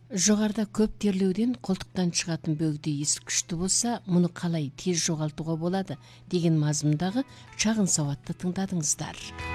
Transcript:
Жоғарда көп терлеуден қолтықтан шығатын бөгде иіс күшті болса, мұны қалай тез жоғалтуға болады деген мазмұндағы шағын сауатты тыңдадыңыздар.